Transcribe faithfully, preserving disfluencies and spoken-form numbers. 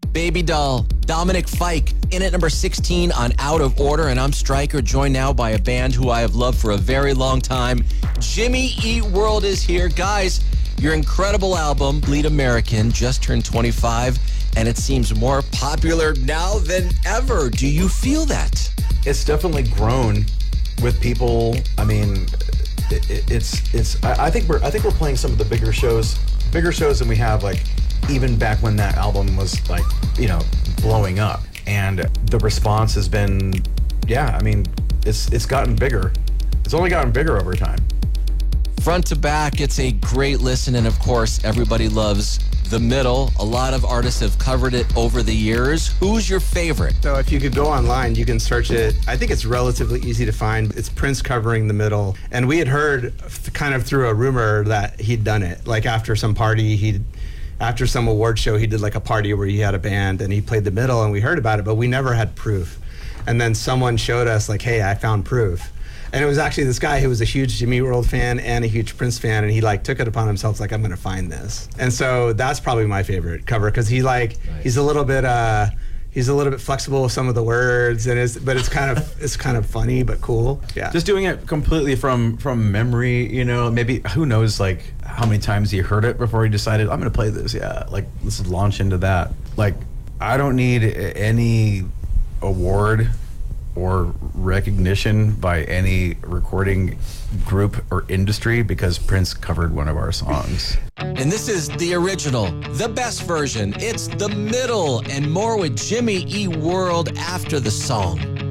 Baby Doll, Dominic Fike, in at number sixteen on Out of Order. And I'm Stryker, joined now by a band who I have loved for a very long time. Jimmy Eat World is here. Guys, your incredible album, Bleed American, just turned twenty-five, and it seems more popular now than ever. Do you feel that? It's definitely grown with people. I mean, it, it's it's. I, I think we're I think we're playing some of the bigger shows, bigger shows than we have like even back when that album was like, you know, blowing up. And the response has been, yeah. I mean, it's it's gotten bigger. It's only gotten bigger over time. Front to back, it's a great listen, and of course, everybody loves The Middle. A lot of artists have covered it over the years. Who's your favorite? So if you could go online, you can search it. I think it's relatively easy to find. It's Prince covering The Middle. And we had heard kind of through a rumor that he'd done it. Like after some party, he'd, after some award show, he did like a party where he had a band and he played The Middle, and we heard about it, but we never had proof. And then someone showed us like, hey, I found proof. And it was actually this guy who was a huge Jimmy Eat World fan and a huge Prince fan, and he like took it upon himself, like, I'm gonna find this. And so that's probably my favorite cover, because he like nice. he's a little bit uh he's a little bit flexible with some of the words, and it's but it's kind of it's kind of funny but cool. Yeah. Just doing it completely from from memory, you know, maybe who knows like how many times he heard it before he decided, I'm gonna play this, yeah. Like let's launch into that. Like I don't need any award or recognition by any recording group or industry because Prince covered one of our songs. And this is the original, the best version. It's The Middle, and more with Jimmy Eat World after the song.